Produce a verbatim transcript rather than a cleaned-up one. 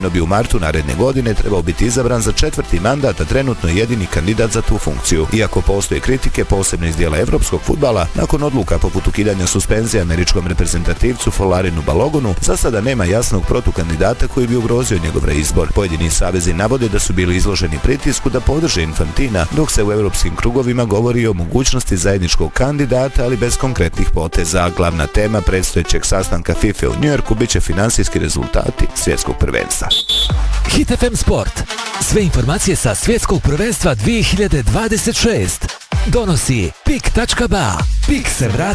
no bi u martu naredne godine trebao biti izabran za četvrti mandat, a trenutno je jedini kandidat za tu funkciju. Iako postoje kritike, posebno iz dijela evropskog fudbala, nakon odluka poput ukidanja suspenzije američkom reprezentativcu Folarinu Balogonu, za sada nema jasnog protukandidata koji bi ugrozio njegov reizbor. Pojedini savezi navode da su bili izloženi pritisku da podrže Infantina, dok se u evropskim krugovima govori o mogućnosti zajedničkog kandidata, ali bez konkretnih poteza. Glavna tema predstojećeg sastanka FIFA u Njujorku biće finansijski rezultati svjetskog prvenstva. Hit F M Sport. Sve informacije sa svjetskog prvenstva dvije hiljade dvadeset šest. Donosi pik tačka ba. Pik se vrati.